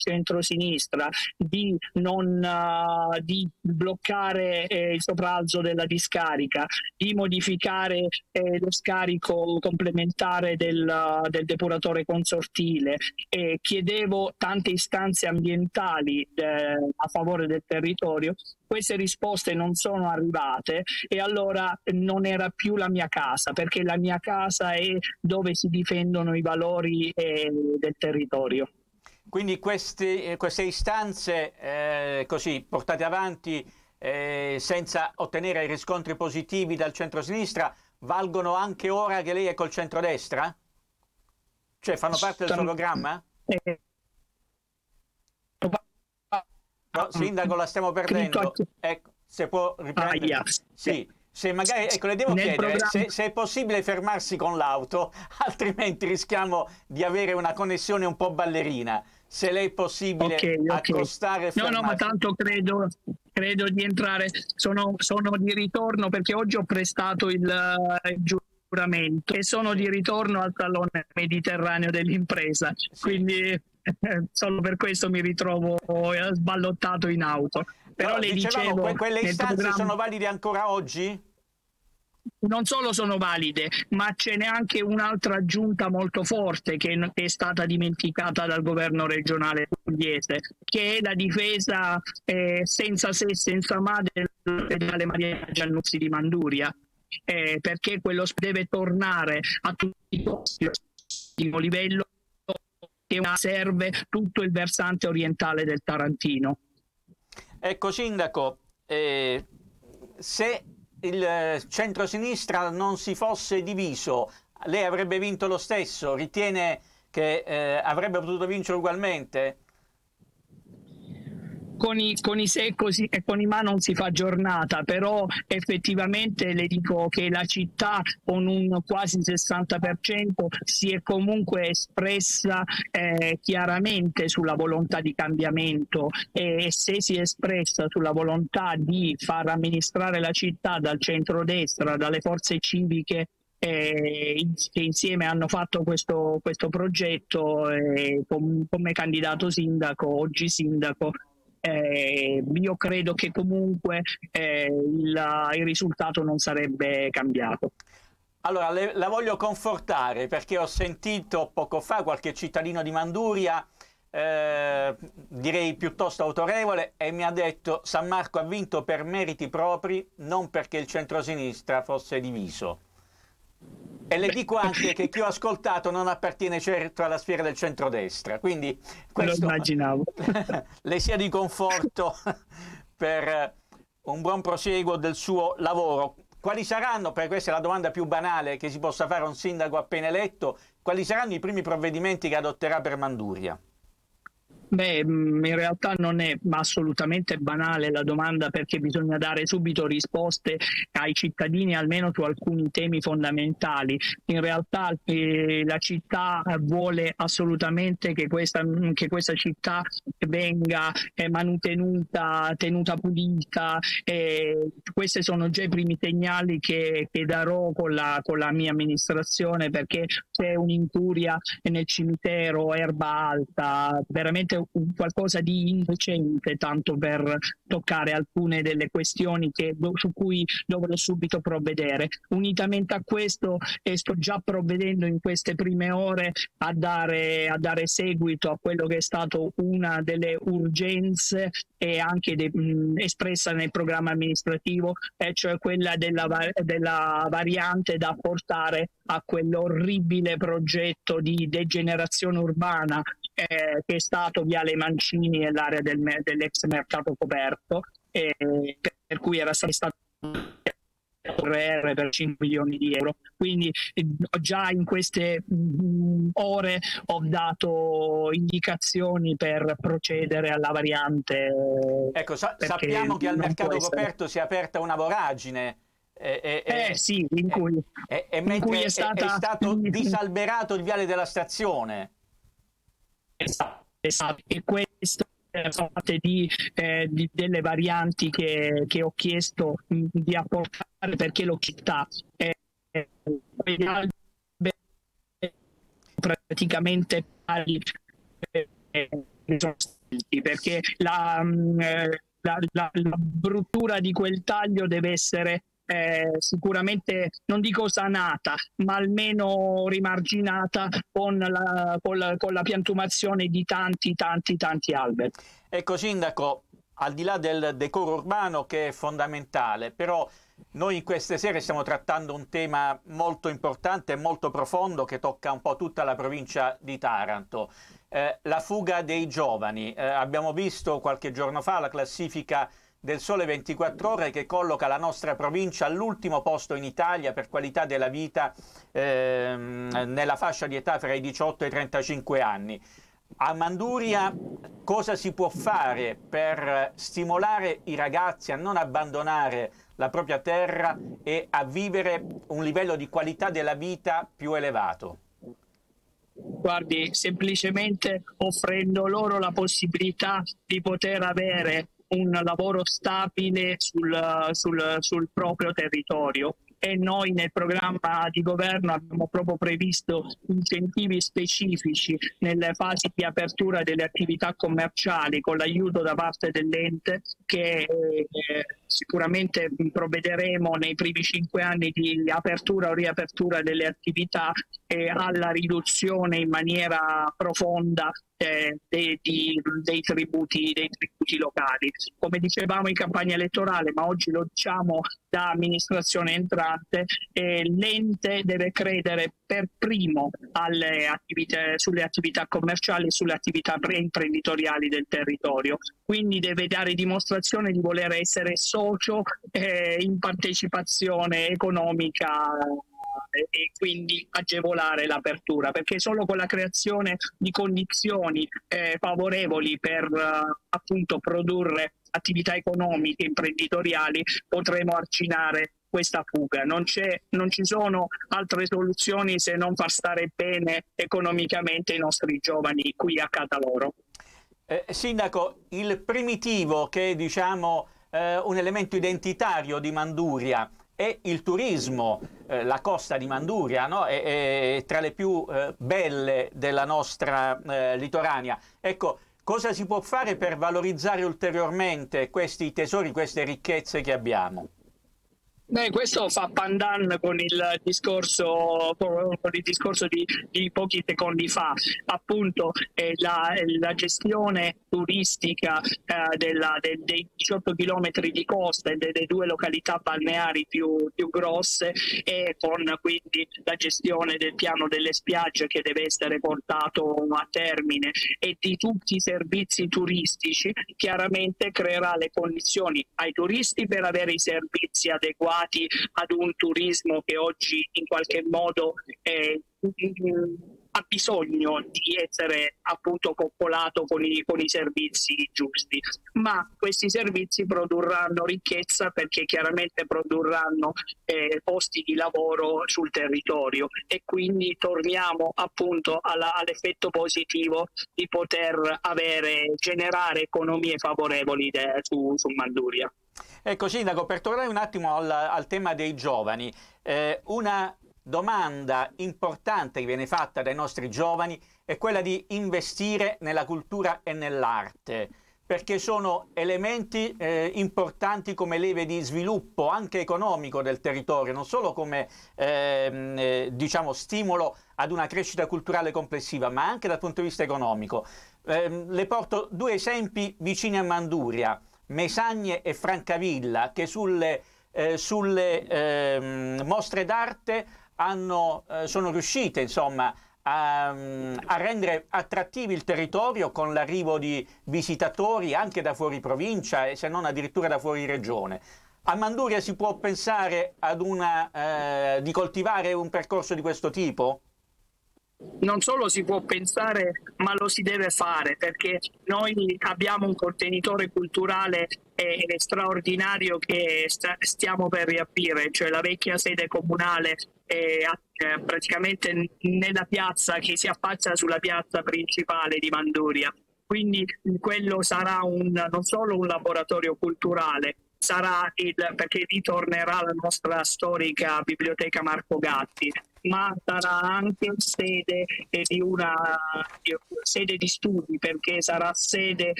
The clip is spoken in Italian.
centrosinistra di non di bloccare il sopralzo della discarica, di modificare lo scarico complementare del depuratore consortile, chiedevo tante istanze ambientali a favore del territorio. Queste risposte non sono arrivate e allora non era più la mia casa, perché la mia casa è dove si difendono i valori del territorio. Quindi queste istanze così portate avanti senza ottenere riscontri positivi dal centrosinistra valgono anche ora che lei è col centrodestra? Cioè fanno parte del suo programma? No, Sindaco, la stiamo perdendo. Ecco, se può riprendere. Sì, se magari, ecco, le devo chiedere se è possibile fermarsi con l'auto, altrimenti rischiamo di avere una connessione un po' ballerina. Se lei è possibile accostare e fermarsi. No, ma tanto credo di entrare. Sono di ritorno perché oggi ho prestato il giuramento e sono di ritorno al Salone Mediterraneo dell'impresa. Sì. Quindi solo per questo mi ritrovo sballottato in auto. Però le dicevo, quelle istanze sono valide ancora oggi? Non solo sono valide, ma ce n'è anche un'altra aggiunta molto forte che è stata dimenticata dal governo regionale pugliese, che è la difesa senza se e senza ma dell'ospedale Maria Giannuzzi di Manduria, perché quello deve tornare a tutti i costi al livello che serve tutto il versante orientale del Tarantino. Ecco, Sindaco, se il centrosinistra non si fosse diviso, lei avrebbe vinto lo stesso? Ritiene che avrebbe potuto vincere ugualmente? Con i se così e con i ma non si fa giornata, però effettivamente le dico che la città con un quasi 60% si è comunque espressa chiaramente sulla volontà di cambiamento, e se si è espressa sulla volontà di far amministrare la città dal centrodestra, dalle forze civiche che insieme hanno fatto questo progetto, come candidato sindaco, oggi sindaco. Io credo che comunque il risultato non sarebbe cambiato. Allora, la voglio confortare perché ho sentito poco fa qualche cittadino di Manduria, direi piuttosto autorevole, e mi ha detto: San Marco ha vinto per meriti propri, non perché il centrosinistra fosse diviso. E le dico anche che chi ho ascoltato non appartiene certo alla sfera del centrodestra, quindi questo lo immaginavo. le sia di conforto per un buon prosieguo del suo lavoro. Quali saranno, perché questa è la domanda più banale che si possa fare a un sindaco appena eletto, quali saranno i primi provvedimenti che adotterà per Manduria? Beh, in realtà non è assolutamente banale la domanda, perché bisogna dare subito risposte ai cittadini almeno su alcuni temi fondamentali. In realtà la città vuole assolutamente che questa città venga manutenuta, tenuta pulita. Questi sono già i primi segnali che darò con la mia amministrazione, perché c'è un'incuria nel cimitero, erba alta, veramente qualcosa di indecente, tanto per toccare alcune delle questioni su cui dovrò subito provvedere. Unitamente a questo sto già provvedendo in queste prime ore a dare seguito a quello che è stato una delle urgenze e anche espressa nel programma amministrativo, cioè quella della variante da portare a quell'orribile progetto di degenerazione urbana che è stato Viale Mancini e l'area dell'ex mercato coperto, per cui era stato per 5 milioni di euro. Quindi già in queste ore ho dato indicazioni per procedere alla variante. Ecco, sappiamo che al mercato coperto si è aperta una voragine. Sì, in cui è stato disalberato il viale della stazione. Esatto. E questo è parte delle varianti che ho chiesto di apportare, perché l'ho città praticamente perché la bruttura di quel taglio deve essere sicuramente, non dico sanata, ma almeno rimarginata con la piantumazione di tanti alberi. Ecco, Sindaco, al di là del decoro urbano, che è fondamentale, però noi in queste sere stiamo trattando un tema molto importante e molto profondo che tocca un po' tutta la provincia di Taranto. La fuga dei giovani. Abbiamo visto qualche giorno fa la classifica del Sole 24 Ore che colloca la nostra provincia all'ultimo posto in Italia per qualità della vita nella fascia di età fra i 18 e i 35 anni. A Manduria cosa si può fare per stimolare i ragazzi a non abbandonare la propria terra e a vivere un livello di qualità della vita più elevato? Guardi, semplicemente offrendo loro la possibilità di poter avere un lavoro stabile sul proprio territorio. E noi nel programma di governo abbiamo proprio previsto incentivi specifici nelle fasi di apertura delle attività commerciali con l'aiuto da parte dell'ente, che sicuramente provvederemo nei primi 5 anni di apertura o riapertura delle attività e alla riduzione in maniera profonda dei tributi locali. Come dicevamo in campagna elettorale, ma oggi lo diciamo da amministrazione entrante, l'ente deve credere per primo sulle attività commerciali e sulle attività imprenditoriali del territorio, quindi deve dare dimostrazione di voler essere socio in partecipazione economica e quindi agevolare l'apertura, perché solo con la creazione di condizioni favorevoli per appunto produrre attività economiche, imprenditoriali, potremo arginare questa fuga. Non ci sono altre soluzioni se non far stare bene economicamente i nostri giovani qui a casa loro. Sindaco, il primitivo, che è diciamo un elemento identitario di Manduria, è il turismo. La costa di Manduria, no? è tra le più belle della nostra litoranea. Ecco, cosa si può fare per valorizzare ulteriormente questi tesori, queste ricchezze che abbiamo? Questo fa pandan con il discorso di pochi secondi fa, appunto la gestione turistica dei 18 chilometri di costa e delle 2 località balneari più grosse, e con quindi la gestione del piano delle spiagge che deve essere portato a termine e di tutti i servizi turistici, chiaramente creerà le condizioni ai turisti per avere i servizi adeguati ad un turismo che oggi in qualche modo ha bisogno di essere appunto coppolato con i servizi giusti, ma questi servizi produrranno ricchezza, perché chiaramente produrranno posti di lavoro sul territorio, e quindi torniamo appunto all'effetto positivo di poter generare economie favorevoli su Manduria. Ecco, Sindaco, per tornare un attimo al tema dei giovani, una domanda importante che viene fatta dai nostri giovani è quella di investire nella cultura e nell'arte, perché sono elementi importanti come leve di sviluppo anche economico del territorio, non solo come diciamo stimolo ad una crescita culturale complessiva, ma anche dal punto di vista economico. Le porto 2 esempi vicini a Manduria, Mesagne e Francavilla, che sulle mostre d'arte sono riuscite insomma a rendere attrattivi il territorio con l'arrivo di visitatori anche da fuori provincia e se non addirittura da fuori regione. A Manduria si può pensare ad di coltivare un percorso di questo tipo? Non solo si può pensare, ma lo si deve fare, perché noi abbiamo un contenitore culturale straordinario che stiamo per riaprire, cioè la vecchia sede comunale praticamente nella piazza che si affaccia sulla piazza principale di Manduria. Quindi quello sarà non solo un laboratorio culturale, perché ritornerà la nostra storica biblioteca Marco Gatti, ma sarà anche sede di una sede di studi, perché sarà sede